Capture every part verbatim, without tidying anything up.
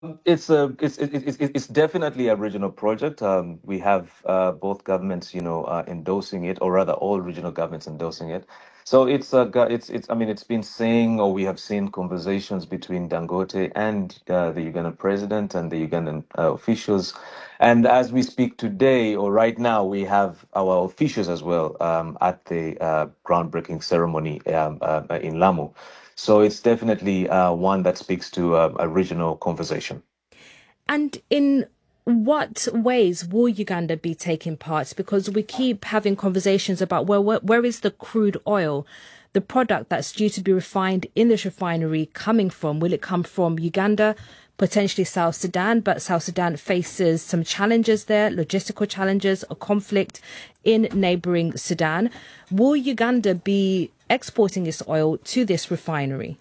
It's a it's it, it, it- it's definitely a regional project. Um, we have uh, both governments, you know, uh, endorsing it, or rather, all regional governments endorsing it. So it's a go- it's it's I mean, it's been saying, or we have seen conversations between Dangote and uh, the Ugandan president and the Ugandan uh, officials. And as we speak today, or right now, we have our officials as well um, at the uh, groundbreaking ceremony um, uh, in Lamu. So it's definitely uh, one that speaks to uh, a regional conversation. And in what ways will Uganda be taking part? Because we keep having conversations about where, where where is the crude oil, the product that's due to be refined in this refinery coming from? Will it come from Uganda, potentially South Sudan? But South Sudan faces some challenges there, logistical challenges, a conflict in neighboring Sudan. Will Uganda be exporting its oil to this refinery?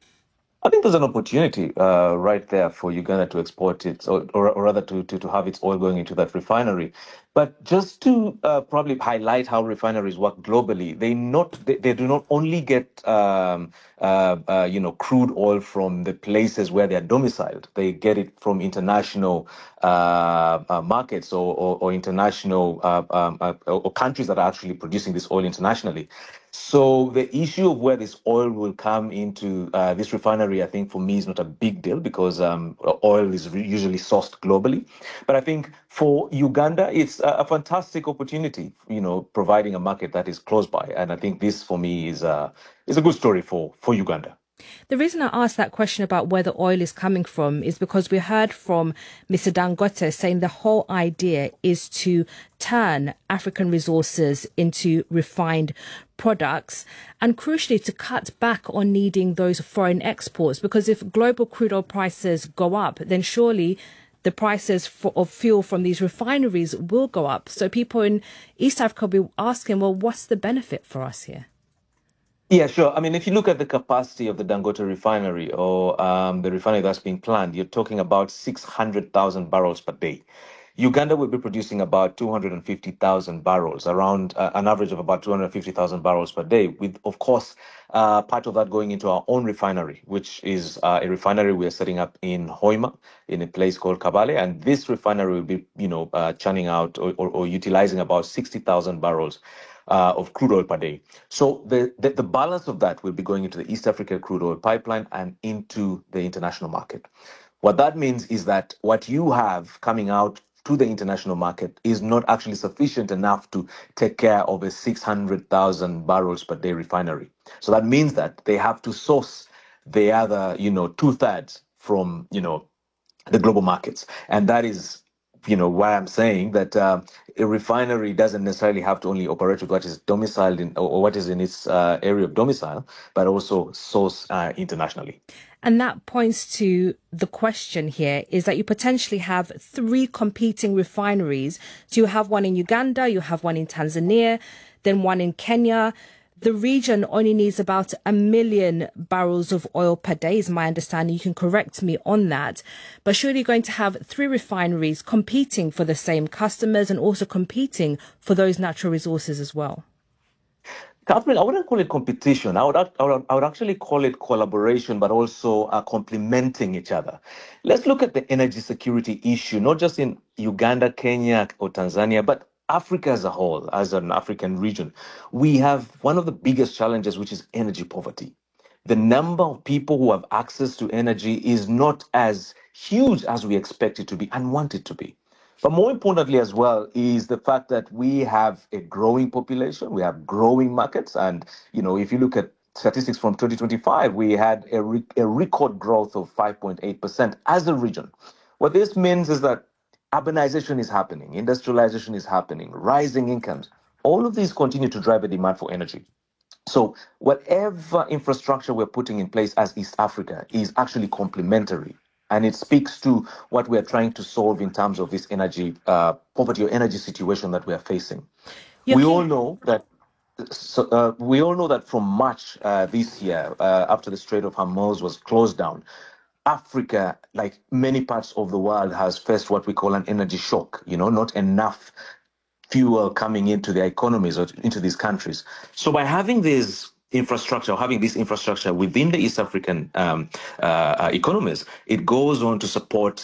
I think there's an opportunity uh, right there for Uganda to export it, or, or, or rather to, to, to have its oil going into that refinery. But just to uh, probably highlight how refineries work globally, they not they, they do not only get um, uh, uh, you know crude oil from the places where they are domiciled. They get it from international uh, uh, markets or, or, or international uh, um, uh, or countries that are actually producing this oil internationally. So the issue of where this oil will come into uh, this refinery, I think for me is not a big deal because um, oil is re- usually sourced globally. But I think for Uganda, it's a, a fantastic opportunity, you know, providing a market that is close by. And I think this for me is a, is a good story for, for Uganda. The reason I asked that question about where the oil is coming from is because we heard from Mister Dangote saying the whole idea is to turn African resources into refined products and crucially to cut back on needing those foreign exports. Because if global crude oil prices go up, then surely the prices for, of fuel from these refineries will go up. So people in East Africa will be asking, well, what's the benefit for us here? Yeah, sure. I mean, if you look at the capacity of the Dangote refinery or um, the refinery that's being planned, you're talking about six hundred thousand barrels per day. Uganda will be producing about two hundred fifty thousand barrels, around uh, an average of about two hundred fifty thousand barrels per day, with, of course, uh, part of that going into our own refinery, which is uh, a refinery we are setting up in Hoima, in a place called Kabale. And this refinery will be, you know, uh, churning out or, or, or utilizing about sixty thousand barrels uh, of crude oil per day. So the, the, the balance of that will be going into the East Africa crude oil pipeline and into the international market. What that means is that what you have coming out to the international market is not actually sufficient enough to take care of a six hundred thousand barrels per day refinery. So that means that they have to source the other, you know, two thirds from, you know, the global markets. And that is, you know, why I'm saying that uh, a refinery doesn't necessarily have to only operate with what is domiciled in or what is in its uh, area of domicile, but also source uh, internationally. And that points to the question here is that you potentially have three competing refineries. So you have one in Uganda, you have one in Tanzania, then one in Kenya. The region only needs about a million barrels of oil per day, is my understanding. You can correct me on that. But surely you're going to have three refineries competing for the same customers and also competing for those natural resources as well. Catherine, I wouldn't call it competition. I would, act- I would, I would actually call it collaboration, but also uh, complementing each other. Let's look at the energy security issue, not just in Uganda, Kenya, or Tanzania, but Africa as a whole, as an African region. We have one of the biggest challenges, which is energy poverty. The number of people who have access to energy is not as huge as we expect it to be and want it to be. But more importantly, as well, is the fact that we have a growing population, we have growing markets. And, you know, if you look at statistics from twenty twenty-five, we had a, re- a record growth of five point eight percent as a region. What this means is that urbanization is happening, industrialization is happening, rising incomes. All of these continue to drive a demand for energy. So, whatever infrastructure we're putting in place as East Africa is actually complementary. And it speaks to what we are trying to solve in terms of this energy uh, poverty or energy situation that we are facing. You're We all keen. know that. So, uh, we all know that from March uh, this year, uh, after the Strait of Hormuz was closed down, Africa, like many parts of the world, has faced what we call an energy shock. You know, not enough fuel coming into their economies or into these countries. So by having these infrastructure, or having this infrastructure within the East African um, uh, uh, economies, it goes on to support